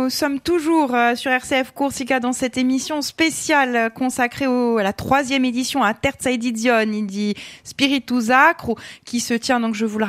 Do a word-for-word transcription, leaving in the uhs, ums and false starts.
nous sommes toujours euh, sur R C F Corsica dans cette émission spéciale consacrée au, à la troisième édition à Terza Edizione di Spiritu Sacro qui se tient, donc je vous le